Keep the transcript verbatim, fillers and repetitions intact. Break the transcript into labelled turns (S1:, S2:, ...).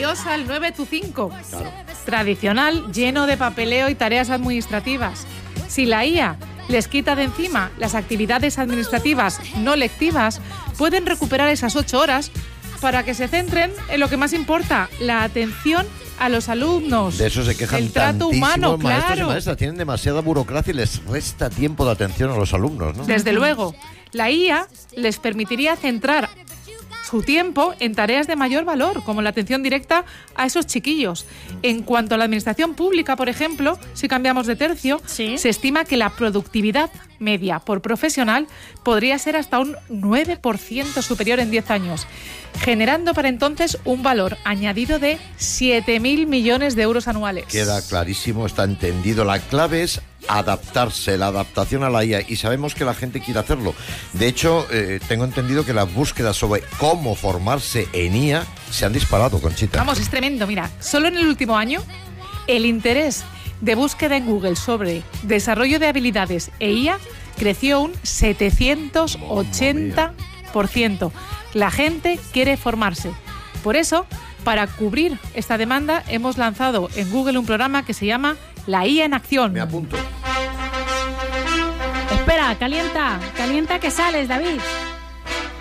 S1: adiós al nueve tu cinco.
S2: Claro.
S1: Tradicional, lleno de papeleo y tareas administrativas. Si la I A les quita de encima las actividades administrativas no lectivas, pueden recuperar esas ocho horas para que se centren en lo que más importa, la atención a los alumnos.
S2: De eso se quejan
S1: el trato humano,
S2: maestros
S1: claro.
S2: y maestras. Tienen demasiada burocracia y les resta tiempo de atención a los alumnos, ¿no?
S1: Desde luego, la I A les permitiría centrar su tiempo en tareas de mayor valor, como la atención directa a esos chiquillos. En cuanto a la administración pública, por ejemplo, si cambiamos de tercio,
S3: ¿Sí?
S1: se estima que la productividad media por profesional podría ser hasta un nueve por ciento superior en diez años, generando para entonces un valor añadido de siete mil millones de euros anuales.
S2: Queda clarísimo, está entendido. La clave es adaptarse, la adaptación a la I A, y sabemos que la gente quiere hacerlo. De hecho, eh, tengo entendido que las búsquedas sobre cómo formarse en I A se han disparado, Conchita.
S1: Vamos, es tremendo. Mira, solo en el último año, el interés de búsqueda en Google sobre desarrollo de habilidades e I A creció un setecientos ochenta por ciento. La gente quiere formarse. Por eso, para cubrir esta demanda, hemos lanzado en Google un programa que se llama La I A en Acción.
S2: Me apunto.
S3: Espera, calienta, calienta que sales, David.